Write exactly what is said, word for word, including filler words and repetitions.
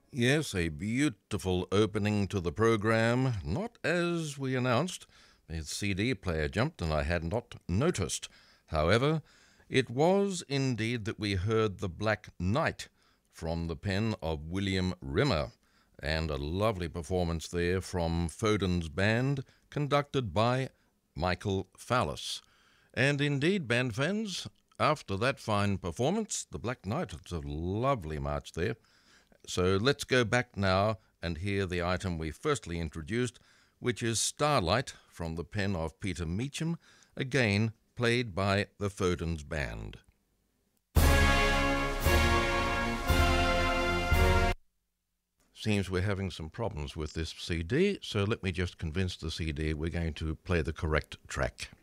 Yes, a beautiful opening to the program. Not as we announced. The C D player jumped and I had not noticed. However, it was indeed that we heard The Black Knight from the pen of William Rimmer, and a lovely performance there from Foden's band, conducted by Michael Fallis. And indeed, band fans, after that fine performance, The Black Knight, it's a lovely march there. So let's go back now and hear the item we firstly introduced, which is Starlight from the pen of Peter Meacham, again played by the Foden's band. Seems we're having some problems with this C D, so let me just convince the C D we're going to play the correct track.